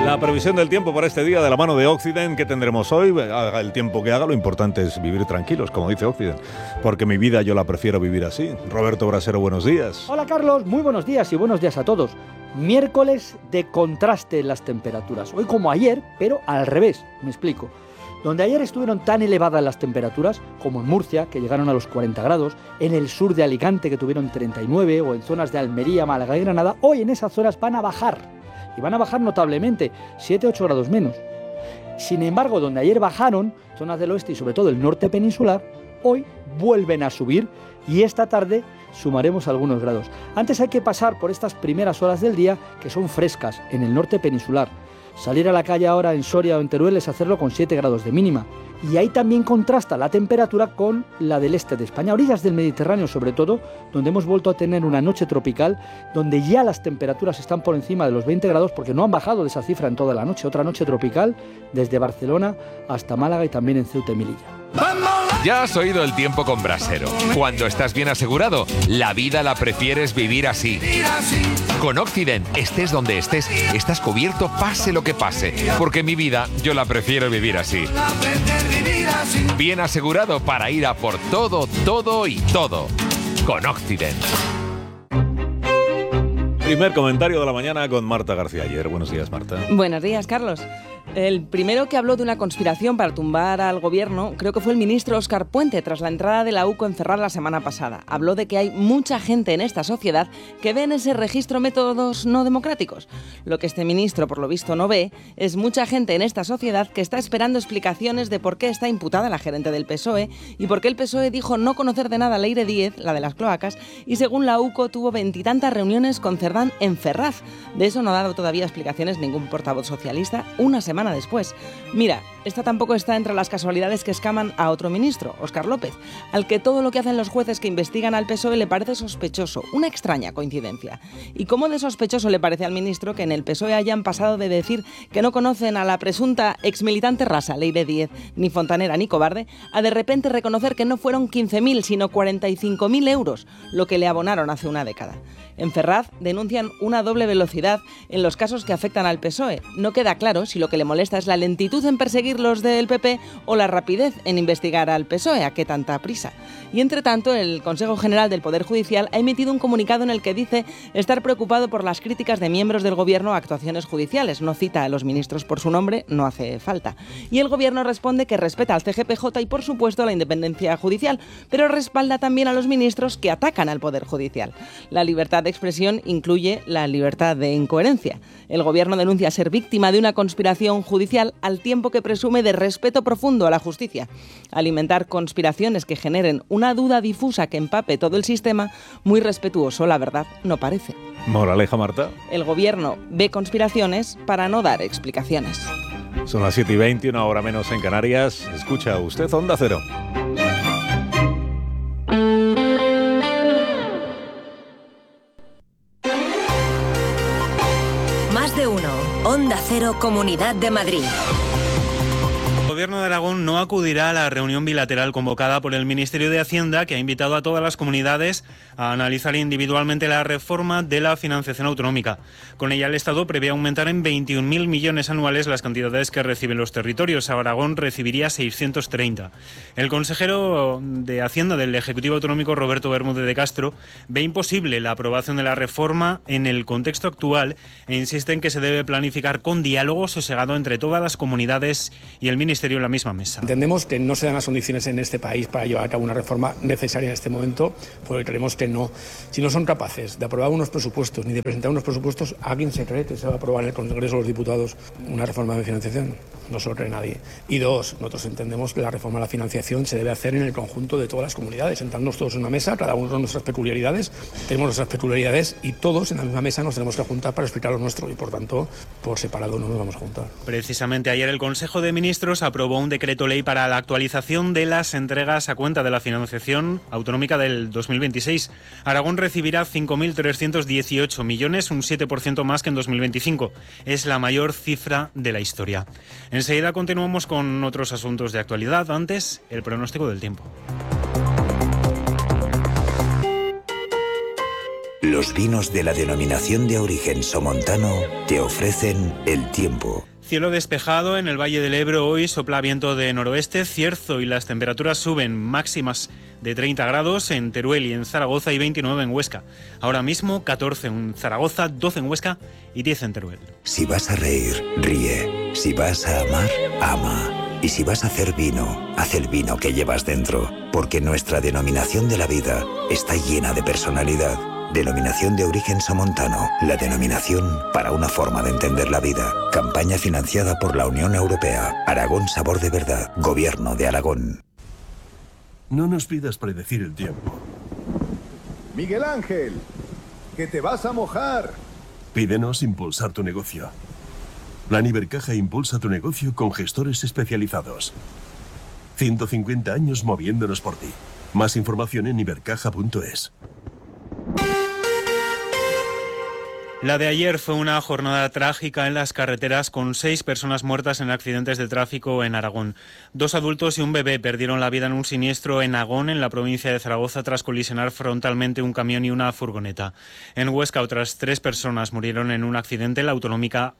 La previsión del tiempo para este día de la mano de Occident. ¿Qué tendremos hoy? Haga el tiempo que haga, lo importante es vivir tranquilos, como dice Occident. Porque mi vida yo la prefiero vivir así. Roberto Brasero, buenos días. Hola Carlos, muy buenos días y buenos días a todos. Miércoles de contraste en las temperaturas. Hoy como ayer, pero al revés, me explico. Donde ayer estuvieron tan elevadas las temperaturas, como en Murcia, que llegaron a los 40 grados, en el sur de Alicante, que tuvieron 39, o en zonas de Almería, Málaga y Granada, hoy en esas zonas van a bajar. Y van a bajar notablemente, 7-8 grados menos. Sin embargo, donde ayer bajaron, zonas del oeste y sobre todo el norte peninsular, hoy vuelven a subir y esta tarde sumaremos algunos grados. Antes hay que pasar por estas primeras horas del día que son frescas en el norte peninsular. Salir a la calle ahora en Soria o en Teruel es hacerlo con 7 grados de mínima. Y ahí también contrasta la temperatura con la del este de España, orillas del Mediterráneo sobre todo, donde hemos vuelto a tener una noche tropical, donde ya las temperaturas están por encima de los 20 grados porque no han bajado de esa cifra en toda la noche. Otra noche tropical desde Barcelona hasta Málaga y también en Ceuta y Melilla. Ya has oído el tiempo con Brasero. Cuando estás bien asegurado, la vida la prefieres vivir así. Con Occident, estés donde estés, estás cubierto pase lo que pase. Porque mi vida yo la prefiero vivir así. Bien asegurado para ir a por todo, todo y todo. Con Occident. Primer comentario de la mañana con Marta García Ayer. Buenos días, Marta. Buenos días, Carlos. El primero que habló de una conspiración para tumbar al gobierno creo que fue el ministro Óscar Puente tras la entrada de la UCO en Ferraz la semana pasada. Habló de que hay mucha gente en esta sociedad que ve en ese registro métodos no democráticos. Lo que este ministro, por lo visto, no ve es mucha gente en esta sociedad que está esperando explicaciones de por qué está imputada la gerente del PSOE y por qué el PSOE dijo no conocer de nada Leire Díez, la de las cloacas, y según la UCO tuvo 20 y tantas reuniones con Cerdán en Ferraz. De eso no ha dado todavía explicaciones ningún portavoz socialista una semana después. Mira, esta tampoco está entre las casualidades que escaman a otro ministro, Óscar López, al que todo lo que hacen los jueces que investigan al PSOE le parece sospechoso, una extraña coincidencia. ¿Y cómo de sospechoso le parece al ministro que en el PSOE hayan pasado de decir que no conocen a la presunta exmilitante rasa, Leire Díez, ni fontanera ni cobarde, a de repente reconocer que no fueron 15.000, sino 45.000 euros, lo que le abonaron hace una década? En Ferraz denuncian una doble velocidad en los casos que afectan al PSOE. No queda claro si lo que le molesta es la lentitud en perseguir los del PP o la rapidez en investigar al PSOE. ¿A qué tanta prisa? Y entre tanto, el Consejo General del Poder Judicial ha emitido un comunicado en el que dice estar preocupado por las críticas de miembros del Gobierno a actuaciones judiciales. No cita a los ministros por su nombre, no hace falta. Y el Gobierno responde que respeta al CGPJ y, por supuesto, la independencia judicial, pero respalda también a los ministros que atacan al Poder Judicial. La libertad de expresión incluye la libertad de incoherencia. El Gobierno denuncia ser víctima de una conspiración judicial al tiempo que presume de respeto profundo a la justicia. Alimentar conspiraciones que generen una duda difusa que empape todo el sistema, muy respetuoso, la verdad, no parece. Moraleja, Marta. El Gobierno ve conspiraciones para no dar explicaciones. Son las 7:20, una hora menos en Canarias. Escucha usted Onda Cero. Más de uno. Onda Cero, Comunidad de Madrid. El Gobierno de Aragón no acudirá a la reunión bilateral convocada por el Ministerio de Hacienda, que ha invitado a todas las comunidades a analizar individualmente la reforma de la financiación autonómica. Con ella el Estado prevé aumentar en 21.000 millones anuales las cantidades que reciben los territorios. Aragón recibiría 630. El consejero de Hacienda del Ejecutivo Autonómico, Roberto Bermúdez de Castro, ve imposible la aprobación de la reforma en el contexto actual e insiste en que se debe planificar con diálogo sosegado entre todas las comunidades y el Ministerio en la misma mesa. Entendemos que no se dan las condiciones en este país para llevar a cabo una reforma necesaria en este momento, porque creemos que no. Si no son capaces de aprobar unos presupuestos ni de presentar unos presupuestos, ¿a quién se cree que se va a aprobar en el Congreso de los Diputados una reforma de financiación? No se lo cree nadie. Y dos, nosotros entendemos que la reforma de la financiación se debe hacer en el conjunto de todas las comunidades, sentarnos todos en una mesa, cada uno con nuestras peculiaridades, tenemos nuestras peculiaridades y todos en la misma mesa nos tenemos que juntar para explicar lo nuestro y por tanto, por separado no nos vamos a juntar. Precisamente ayer el Consejo de Ministros aprobó un decreto ley para la actualización de las entregas a cuenta de la financiación autonómica del 2026. Aragón recibirá 5.318 millones, un 7% más que en 2025. Es la mayor cifra de la historia. Enseguida continuamos con otros asuntos de actualidad. Antes, el pronóstico del tiempo. Los vinos de la denominación de origen somontano te ofrecen el tiempo. Cielo despejado en el Valle del Ebro, hoy sopla viento de noroeste, cierzo y las temperaturas suben, máximas de 30 grados en Teruel y en Zaragoza y 29 en Huesca. Ahora mismo 14 en Zaragoza, 12 en Huesca y 10 en Teruel. Si vas a reír, ríe. Si vas a amar, ama. Y si vas a hacer vino, haz el vino que llevas dentro, porque nuestra denominación de la vida está llena de personalidad. Denominación de origen somontano, la denominación para una forma de entender la vida. Campaña financiada por la Unión Europea. Aragón Sabor de Verdad. Gobierno de Aragón. No nos pidas predecir el tiempo. Miguel Ángel, que te vas a mojar. Pídenos impulsar tu negocio. Plan Ibercaja impulsa tu negocio con gestores especializados. 150 años moviéndonos por ti. Más información en ibercaja.es. La de ayer fue una jornada trágica en las carreteras con 6 personas muertas en accidentes de tráfico en Aragón. 2 adultos y un bebé perdieron la vida en un siniestro en Agón, en la provincia de Zaragoza, tras colisionar frontalmente un camión y una furgoneta. En Huesca, otras 3 personas murieron en un accidente en la autonómica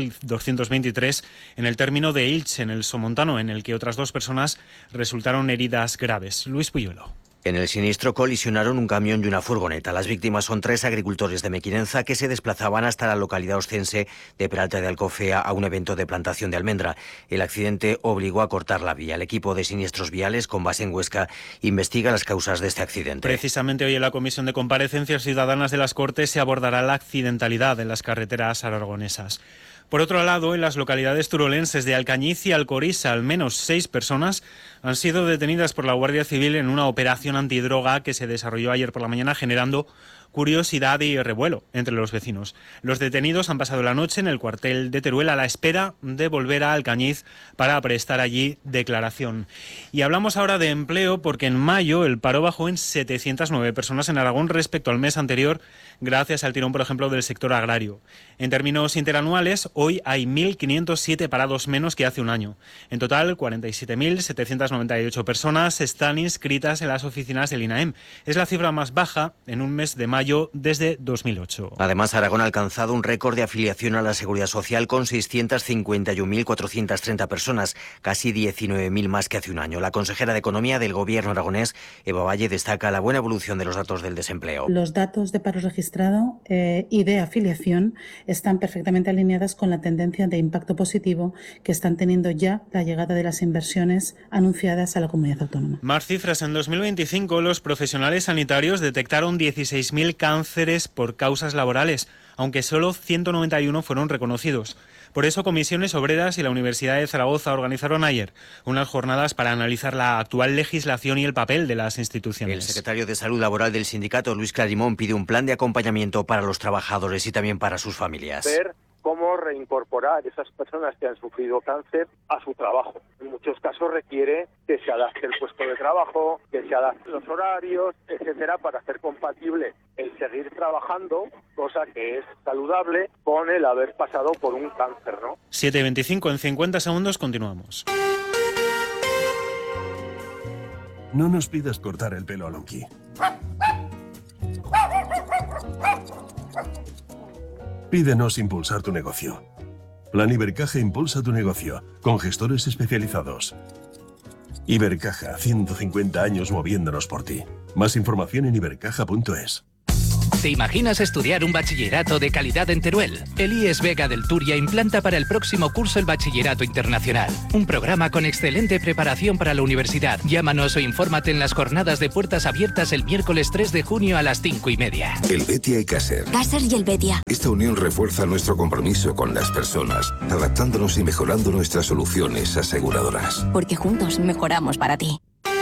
1223 en el término de Ilch, en el Somontano, en el que otras 2 personas resultaron heridas graves. Luis Puyuelo. En el siniestro colisionaron un camión y una furgoneta. Las víctimas son 3 agricultores de Mequinenza que se desplazaban hasta la localidad oscense de Peralta de Alcofea a un evento de plantación de almendra. El accidente obligó a cortar la vía. El equipo de siniestros viales, con base en Huesca, investiga las causas de este accidente. Precisamente hoy en la Comisión de Comparecencias Ciudadanas de las Cortes se abordará la accidentalidad en las carreteras aragonesas. Por otro lado, en las localidades turolenses de Alcañiz y Alcoriza, al menos 6 personas han sido detenidas por la Guardia Civil en una operación antidroga que se desarrolló ayer por la mañana, generando curiosidad y revuelo entre los vecinos. Los detenidos han pasado la noche en el cuartel de Teruel a la espera de volver a Alcañiz para prestar allí declaración. Y hablamos ahora de empleo porque en mayo el paro bajó en 709 personas en Aragón respecto al mes anterior, gracias al tirón, por ejemplo, del sector agrario. En términos interanuales, hoy hay 1.507 parados menos que hace un año. En total, 47.798 personas están inscritas en las oficinas del INAEM. Es la cifra más baja en un mes de mayo desde 2008. Además, Aragón ha alcanzado un récord de afiliación a la Seguridad Social con 651.430 personas, casi 19.000 más que hace un año. La consejera de Economía del Gobierno aragonés, Eva Valle, destaca la buena evolución de los datos del desempleo. Los datos de paro registrado y de afiliación están perfectamente alineadas con la tendencia de impacto positivo que están teniendo ya la llegada de las inversiones anunciadas a la comunidad autónoma. Más cifras. En 2025, los profesionales sanitarios detectaron 16.000 cánceres por causas laborales, aunque solo 191 fueron reconocidos. Por eso, Comisiones Obreras y la Universidad de Zaragoza organizaron ayer unas jornadas para analizar la actual legislación y el papel de las instituciones. El secretario de Salud Laboral del sindicato, Luis Clarimón, pide un plan de acompañamiento para los trabajadores y también para sus familias. Cómo reincorporar esas personas que han sufrido cáncer a su trabajo. En muchos casos requiere que se adapte el puesto de trabajo, que se adapten los horarios, etcétera, para hacer compatible el seguir trabajando, cosa que es saludable, con el haber pasado por un cáncer, ¿no? 7:25, en 50 segundos continuamos. No nos pidas cortar el pelo a Lonky. Pídenos impulsar tu negocio. Plan Ibercaja impulsa tu negocio, con gestores especializados. Ibercaja, 150 años moviéndonos por ti. Más información en ibercaja.es. ¿Te imaginas estudiar un bachillerato de calidad en Teruel? El IES Vega del Turia implanta para el próximo curso el Bachillerato Internacional. Un programa con excelente preparación para la universidad. Llámanos o infórmate en las jornadas de puertas abiertas el miércoles 3 de junio a las 5:30. El Betia y Caser. Caser y el Betia. Esta unión refuerza nuestro compromiso con las personas, adaptándonos y mejorando nuestras soluciones aseguradoras. Porque juntos mejoramos para ti.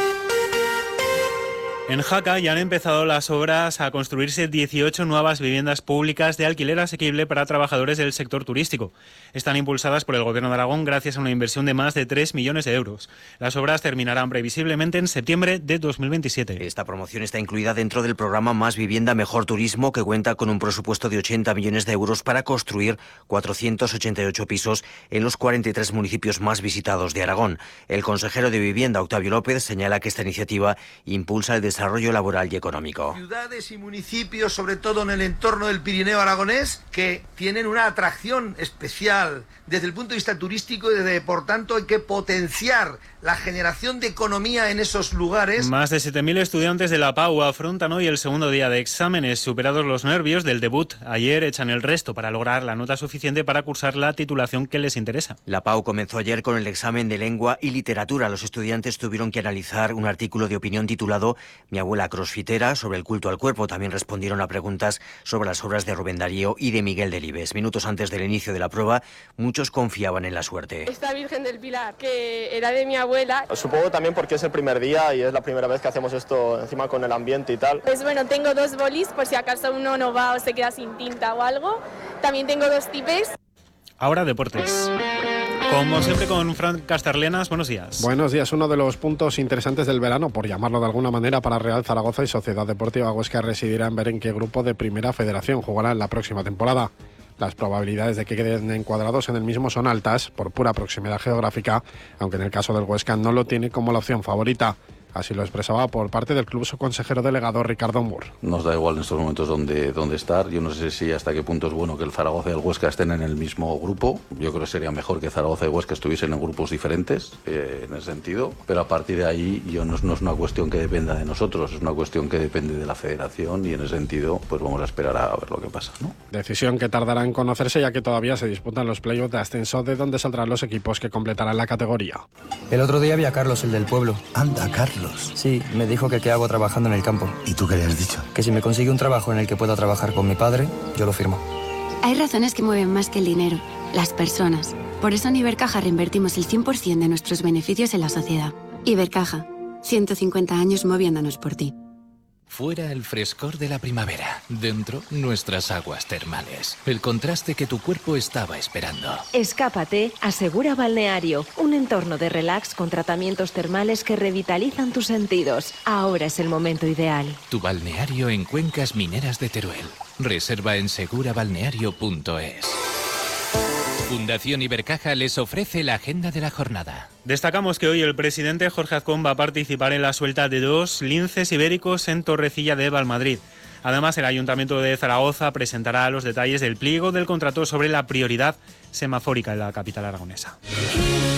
En Jaca ya han empezado las obras a construirse 18 nuevas viviendas públicas de alquiler asequible para trabajadores del sector turístico. Están impulsadas por el Gobierno de Aragón gracias a una inversión de más de 3 millones de euros. Las obras terminarán previsiblemente en septiembre de 2027. Esta promoción está incluida dentro del programa Más Vivienda, Mejor Turismo, que cuenta con un presupuesto de 80 millones de euros para construir 488 pisos en los 43 municipios más visitados de Aragón. El consejero de Vivienda, Octavio López, señala que esta iniciativa impulsa el desarrollo desarrollo laboral y económico. Ciudades y municipios, sobre todo en el entorno del Pirineo aragonés, que tienen una atracción especial desde el punto de vista turístico y por tanto hay que potenciar la generación de economía en esos lugares. Más de 7.000 estudiantes de la PAU afrontan hoy el segundo día de exámenes. Superados los nervios del debut, ayer echan el resto para lograr la nota suficiente para cursar la titulación que les interesa. La PAU comenzó ayer con el examen de lengua y literatura. Los estudiantes tuvieron que analizar un artículo de opinión titulado Mi abuela crossfitera sobre el culto al cuerpo. También respondieron a preguntas sobre las obras de Rubén Darío y de Miguel Delibes. Minutos antes del inicio de la prueba, muchos confiaban en la suerte. Esta Virgen del Pilar, que era de mi abuela. Supongo también porque es el primer día y es la primera vez que hacemos esto encima con el ambiente y tal. Pues bueno, tengo 2 bolis por si acaso uno no va o se queda sin tinta o algo. También tengo 2 tipes. Ahora deportes. Como siempre con Fran Castarlenas, buenos días. Buenos días. Uno de los puntos interesantes del verano, por llamarlo de alguna manera, para Real Zaragoza y Sociedad Deportiva Huesca residirá en ver en qué grupo de Primera Federación jugará en la próxima temporada. Las probabilidades de que queden encuadrados en el mismo son altas, por pura proximidad geográfica, aunque en el caso del Huesca no lo tiene como la opción favorita. Así lo expresaba por parte del club su consejero delegado Ricardo Mur. Nos da igual en estos momentos dónde estar. Yo no sé si hasta qué punto es bueno que el Zaragoza y el Huesca estén en el mismo grupo. Yo creo que sería mejor que Zaragoza y Huesca estuviesen en grupos diferentes en ese sentido. Pero a partir de ahí no es una cuestión que dependa de nosotros, es una cuestión que depende de la federación y en ese sentido pues vamos a esperar a ver lo que pasa, ¿no? Decisión que tardará en conocerse ya que todavía se disputan los playoffs de ascenso de donde saldrán los equipos que completarán la categoría. El otro día vi a Carlos, el del pueblo. Anda, Carlos. Sí, me dijo que qué hago trabajando en el campo. ¿Y tú qué le has dicho? Que si me consigue un trabajo en el que pueda trabajar con mi padre, yo lo firmo. Hay razones que mueven más que el dinero, las personas. Por eso en Ibercaja reinvertimos el 100% de nuestros beneficios en la sociedad. Ibercaja, 150 años moviéndonos por ti. Fuera el frescor de la primavera, dentro nuestras aguas termales. El contraste que tu cuerpo estaba esperando. Escápate a Segura Balneario, un entorno de relax con tratamientos termales que revitalizan tus sentidos. Ahora es el momento ideal. Tu balneario en Cuencas Mineras de Teruel. Reserva en segurabalneario.es. Fundación Ibercaja les ofrece la agenda de la jornada. Destacamos que hoy el presidente Jorge Azcón va a participar en la suelta de 2 linces ibéricos en Torrecilla de Valmadrid. Además, el Ayuntamiento de Zaragoza presentará los detalles del pliego del contrato sobre la prioridad semafórica en la capital aragonesa.